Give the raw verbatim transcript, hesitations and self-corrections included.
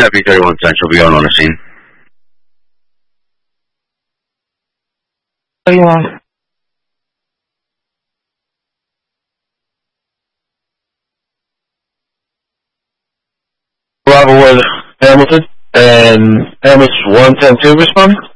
Happy thirty-one Central, be on on the scene. thirty-one. Bravo with Hamilton and Hamilton one ten two responding.